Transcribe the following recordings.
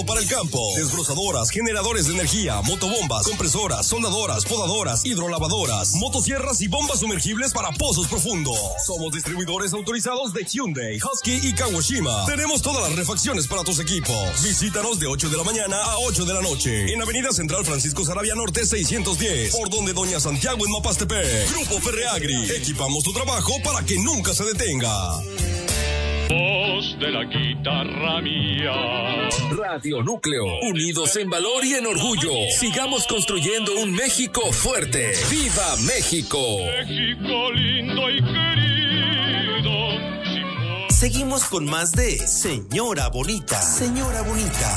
Para el campo, desbrozadoras, generadores de energía, motobombas, compresoras, soldadoras, podadoras, hidrolavadoras, motosierras y bombas sumergibles para pozos profundos. Somos distribuidores autorizados de Hyundai, Husky y Kawashima. Tenemos todas las refacciones para tus equipos. Visítanos de 8 de la mañana a 8 de la noche en Avenida Central Francisco Sarabia Norte 610, por donde Doña Santiago en Mapastepec. Grupo Ferreagri, equipamos tu trabajo para que nunca se detenga. Voz de la guitarra mía. Radio Núcleo, unidos en valor y en orgullo. Sigamos construyendo un México fuerte. ¡Viva México! México lindo y querido. Seguimos con más de Señora Bonita. Señora Bonita.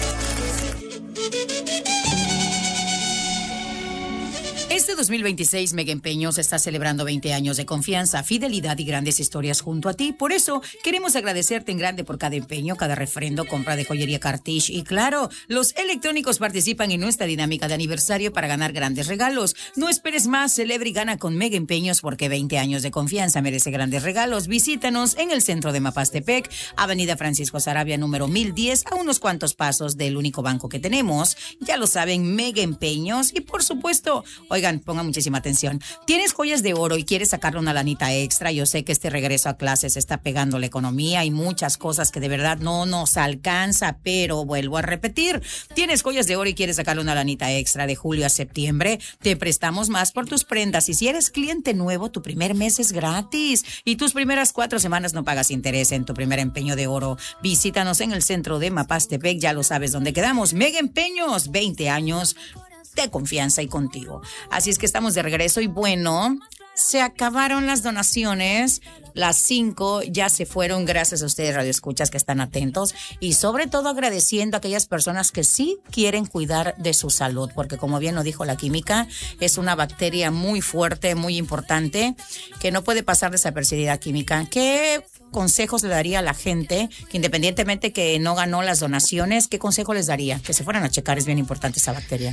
Este 2026 Mega Empeños está celebrando 20 años de confianza, fidelidad y grandes historias junto a ti. Por eso queremos agradecerte en grande por cada empeño, cada refrendo, compra de joyería Cartish y claro, los electrónicos participan en nuestra dinámica de aniversario para ganar grandes regalos. No esperes más, celebra y gana con Mega Empeños porque 20 años de confianza merece grandes regalos. Visítanos en el centro de Mapastepec, Avenida Francisco Sarabia número 1010, a unos cuantos pasos del único banco que tenemos. Ya lo saben, Mega Empeños y por supuesto, oigan, pongan muchísima atención. ¿Tienes joyas de oro y quieres sacarle una lanita extra? Yo sé que este regreso a clases está pegando la economía y muchas cosas que de verdad no nos alcanza, pero vuelvo a repetir. ¿Tienes joyas de oro y quieres sacarle una lanita extra de julio a septiembre? Te prestamos más por tus prendas y si eres cliente nuevo, tu primer mes es gratis y tus primeras 4 semanas no pagas interés en tu primer empeño de oro. Visítanos en el centro de Mapastepec, ya lo sabes dónde quedamos. Mega Empeños, 20 años de confianza y contigo. Así es que estamos de regreso y bueno, se acabaron las donaciones, las 5 ya se fueron, gracias a ustedes radioescuchas que están atentos y sobre todo agradeciendo a aquellas personas que sí quieren cuidar de su salud, porque como bien lo dijo la química, es una bacteria muy fuerte, muy importante, que no puede pasar desapercibida. Química, ¿qué consejos le daría a la gente que independientemente que no ganó las donaciones, qué consejo les daría? Que se fueran a checar, es bien importante esa bacteria.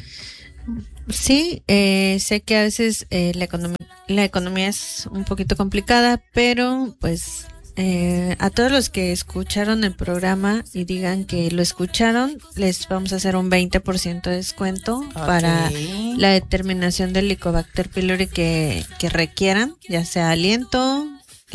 Sí, sé que a veces la economía es un poquito complicada, pero pues a todos los que escucharon el programa y digan que lo escucharon, les vamos a hacer un 20% de descuento para la determinación del Helicobacter pylori que requieran, ya sea aliento,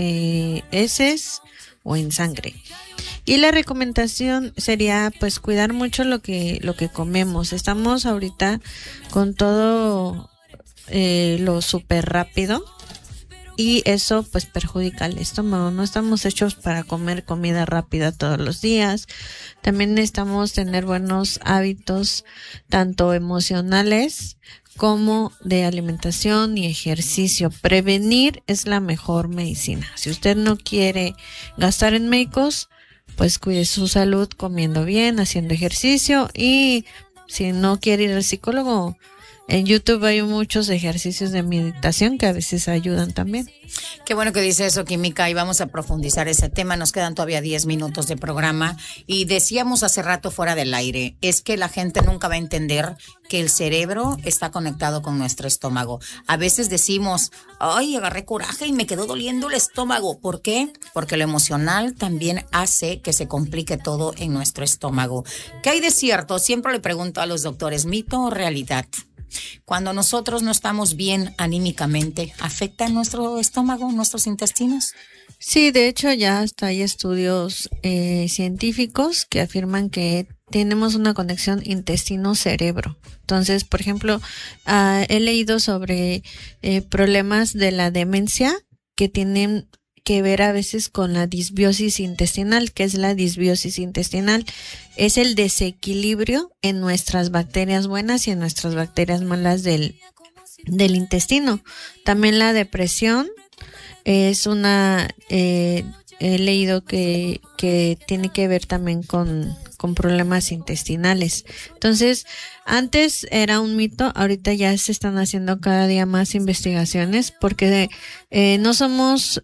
heces o en sangre. Y la recomendación sería pues cuidar mucho lo que comemos. Estamos ahorita con todo lo súper rápido y eso pues perjudica al estómago. No estamos hechos para comer comida rápida todos los días. También necesitamos tener buenos hábitos tanto emocionales como de alimentación y ejercicio. Prevenir es la mejor medicina. Si usted no quiere gastar en médicos, pues cuide su salud comiendo bien, haciendo ejercicio y si no quiere ir al psicólogo, en YouTube hay muchos ejercicios de meditación que a veces ayudan también. Qué bueno que dice eso, Química, y vamos a profundizar ese tema. Nos quedan todavía 10 minutos de programa y decíamos hace rato fuera del aire, es que la gente nunca va a entender que el cerebro está conectado con nuestro estómago. A veces decimos, ay, agarré coraje y me quedó doliendo el estómago. ¿Por qué? Porque lo emocional también hace que se complique todo en nuestro estómago. ¿Qué hay de cierto? Siempre le pregunto a los doctores, ¿mito o realidad? Cuando nosotros no estamos bien anímicamente, ¿afecta nuestro estómago, nuestros intestinos? Sí, de hecho ya hasta hay estudios científicos que afirman que tenemos una conexión intestino-cerebro. Entonces, por ejemplo, he leído sobre problemas de la demencia que tienen que ver a veces con la disbiosis intestinal. ¿Qué es la disbiosis intestinal? Es el desequilibrio en nuestras bacterias buenas y en nuestras bacterias malas del intestino. También la depresión es una... he leído que tiene que ver también con problemas intestinales. Entonces, antes era un mito, ahorita ya se están haciendo cada día más investigaciones porque no somos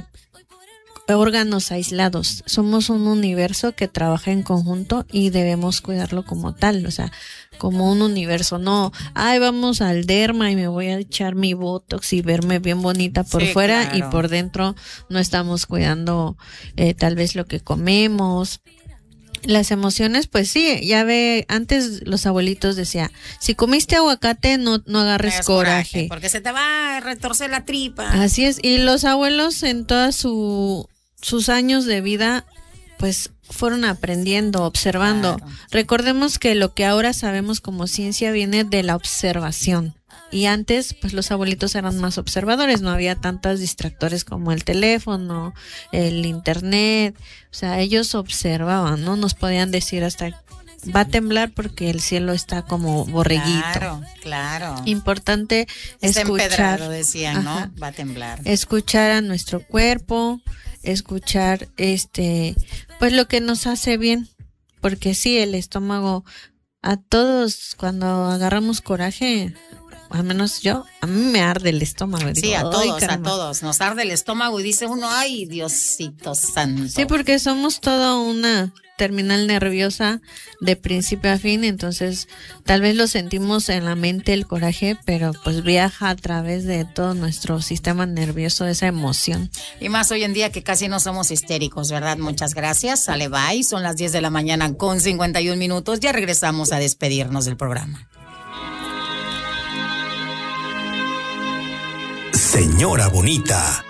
órganos aislados, somos un universo que trabaja en conjunto y debemos cuidarlo como tal, o sea, como un universo, no, vamos al derma y me voy a echar mi botox y verme bien bonita por fuera, claro. Y por dentro no estamos cuidando tal vez lo que comemos Las emociones, pues sí, ya ve, antes los abuelitos decían, si comiste aguacate, no agarres coraje. Porque se te va a retorcer la tripa. Así es, y los abuelos en todos sus años de vida, pues fueron aprendiendo, observando. Claro. Recordemos que lo que ahora sabemos como ciencia viene de la observación. Y antes, pues los abuelitos eran más observadores, no había tantos distractores como el teléfono, el internet, o sea, ellos observaban, ¿no? Nos podían decir hasta, va a temblar porque el cielo está como borreguito. Claro. Importante Está escuchar, empedrado, decían, ¿no? ajá, Va a temblar. escuchar a nuestro cuerpo, escuchar pues lo que nos hace bien, porque sí, el estómago, a todos cuando agarramos coraje, al menos a mí me arde el estómago. Sí, digo, a todos. Nos arde el estómago y dice uno, ay, Diosito santo. Sí, porque somos toda una terminal nerviosa de principio a fin, entonces tal vez lo sentimos en la mente el coraje, pero pues viaja a través de todo nuestro sistema nervioso esa emoción. Y más hoy en día que casi no somos histéricos, ¿verdad? Muchas gracias. Sale, bye. Son las 10 de la mañana con 51 minutos. Ya regresamos a despedirnos del programa. Señora Bonita.